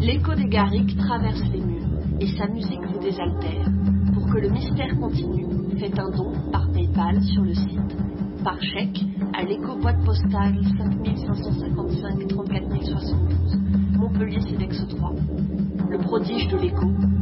L'écho des Garrigues traverse les murs et sa musique vous désaltère. Pour que le mystère continue, faites un don par PayPal sur le site, par chèque à l'écho boîte postale 5555 34 072, Montpellier Cedex 3. Le prodige de l'écho,